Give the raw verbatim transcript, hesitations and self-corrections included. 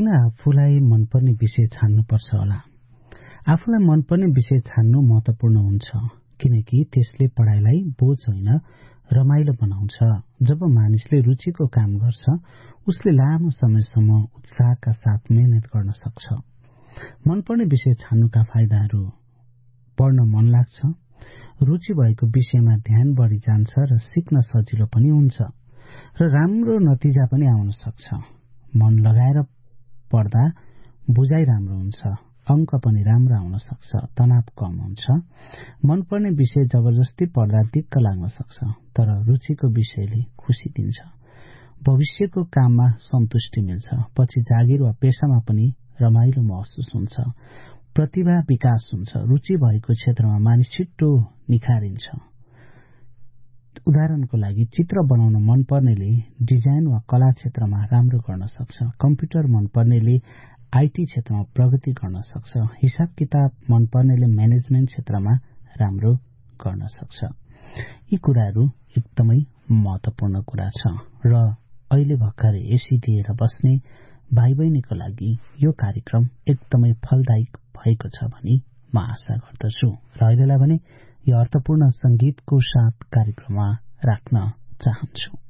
किन आफूलाई मनपर्ने विषय छान्नुपर्छ होला? आफूलाई मनपर्ने विषय छान्नु महत्त्वपूर्ण हुन्छ, किनकि त्यसले पढाइलाई बोझ होइन रमाइलो बनाउँछ। जब मानिसले रुचिको काम गर्छ, उसले लामो समयसम्म उत्साहका साथ मेहनत गर्न सक्छ। मनपर्ने विषय छान्नुका फाइदाहरू: पढ्न मन लाग्छ, रुचि भएको विषयमा ध्यान बढी जान्छ र सिक्न सजिलो पनि हुन्छ र राम्रो नतिजा पनि आउन सक्छ। मन लगाएर पढ्दा बुझाइ राम्रो हुन्छ, अंक पनि राम्रो आउन सक्छ, तनाव कम हुन्छ। मनपर्ने विषय जबरजस्ती पढ्दा दिक्क लाग्न सक्छ, तर रुचिको विषयले खुशी दिन्छ। भविष्यको काममा सन्तुष्टि मिल्छ, पछि जागिर वा पेशामा पनि रमाइलो महसुस हुन्छ। प्रतिभा विकास हुन्छ, रुचि भएको क्षेत्रमा मानिस छिट्टो निखारिन्छ। उदाहरणको लागि चित्र बनाउन मन पर्नेले डिजाइन वा कला क्षेत्रमा राम्रो गर्न सक्छ। कम्प्युटर मन पर्नेले आईटी क्षेत्रमा प्रगति गर्न सक्छ। हिसाब किताब मन पर्नेले म्यानेजमेन्ट क्षेत्रमा राम्रो गर्न सक्छ। यी कुराहरू एकदमै महत्त्वपूर्ण कुरा छ र अहिले भर्खर एसी दिएर बस्ने भाइ बहिनीको लागि यो कार्यक्रम एकदमै फलदायक भएको छ भनी म आशा गर्दछु र अहिलेलाई भने यो अर्थपूर्ण संगीतको साथ कार्यक्रममा राख्न चाहन्छु।